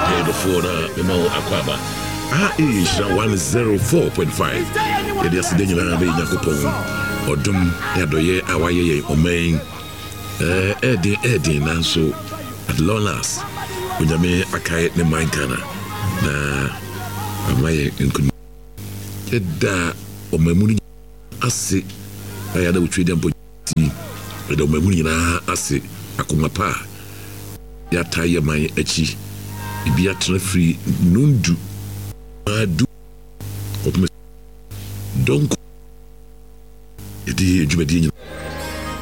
pay the phone Aquaba. Is 104.5. It is the Yakupon or Dum Yadoye Awaye or Main Eddie Nanso at long last. When you may Akai ne Mankana na Amaye in Eda or Mamuni Assi. I had a trade and put the Mamuna Assi Akumapa Yataya my Echi Ibiatra free Nundu. Do don't. It is